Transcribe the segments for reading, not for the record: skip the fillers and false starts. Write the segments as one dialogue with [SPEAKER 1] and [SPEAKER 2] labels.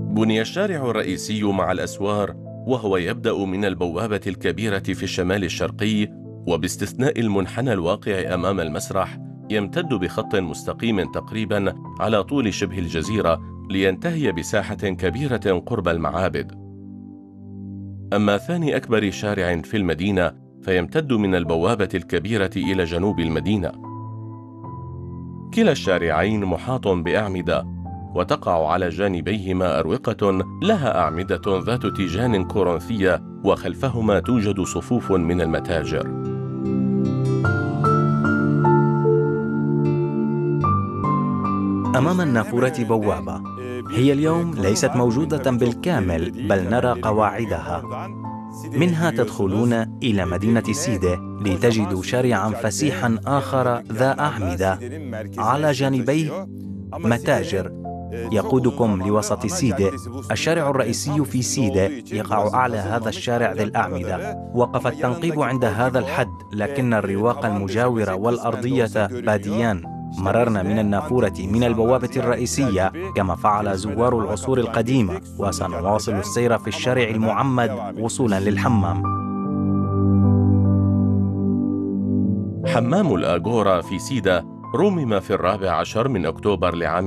[SPEAKER 1] بني الشارع الرئيسي مع الأسوار، وهو يبدأ من البوابة الكبيرة في الشمال الشرقي، وباستثناء المنحنى الواقع أمام المسرح يمتد بخط مستقيم تقريبا على طول شبه الجزيرة، لينتهي بساحة كبيرة قرب المعابد. أما ثاني أكبر شارع في المدينة فيمتد من البوابة الكبيرة إلى جنوب المدينة. كلا الشارعين محاط بأعمدة، وتقع على جانبيهما أروقة لها أعمدة ذات تيجان كورنثية، وخلفهما توجد صفوف من المتاجر.
[SPEAKER 2] أمام النافورة بوابة، هي اليوم ليست موجودة بالكامل، بل نرى قواعدها. منها تدخلون إلى مدينة سيدة لتجدوا شارعا فسيحا آخر ذا أعمدة على جانبيه متاجر يقودكم لوسط سيدة. الشارع الرئيسي في سيدة يقع أعلى هذا الشارع ذي الأعمدة. وقف التنقيب عند هذا الحد، لكن الرواق المجاورة والأرضية باديان. مررنا من النافورة من البوابة الرئيسية كما فعل زوار العصور القديمة، وسنواصل السير في الشارع المعمد وصولا للحمام.
[SPEAKER 1] حمام الآغورا في سيدة رُمم في 14 من أكتوبر لعام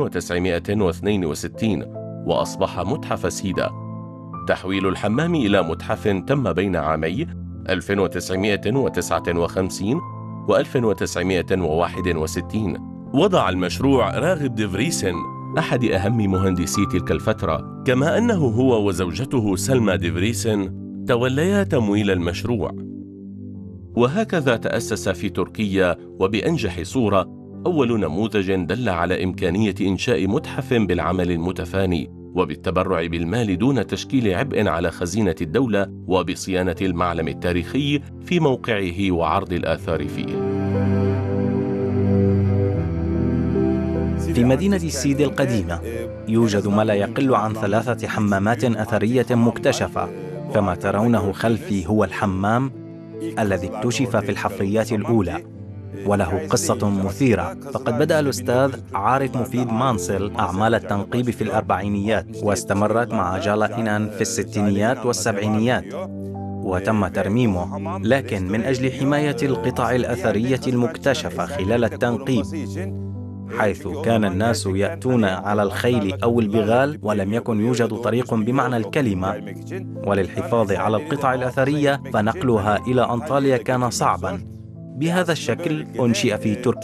[SPEAKER 1] 1962، وأصبح متحف سيدة. تحويل الحمام إلى متحف تم بين عامي 1959 و 1961. وضع المشروع راغب ديفريسن، أحد أهم مهندسي تلك الفترة، كما أنه هو وزوجته سلمى ديفريسن توليا تمويل المشروع. وهكذا تأسس في تركيا وبأنجح صورة أول نموذج دل على إمكانية إنشاء متحف بالعمل المتفاني وبالتبرع بالمال دون تشكيل عبء على خزينة الدولة، وبصيانة المعلم التاريخي في موقعه وعرض الآثار فيه.
[SPEAKER 2] في مدينة سيدة القديمة يوجد ما لا يقل عن 3 حمامات أثرية مكتشفة، فما ترونه خلفي هو الحمام الذي اكتشف في الحفريات الأولى، وله قصة مثيرة. فقد بدأ الأستاذ عارف مفيد مانسل أعمال التنقيب في الأربعينيات، واستمرت مع جالا إنان في الستينيات والسبعينيات، وتم ترميمه. لكن من أجل حماية القطع الأثرية المكتشفة خلال التنقيب، حيث كان الناس يأتون على الخيل أو البغال ولم يكن يوجد طريق بمعنى الكلمة، وللحفاظ على القطع الأثرية فنقلها إلى أنطاليا كان صعبا. بهذا الشكل أنشئ في تركيا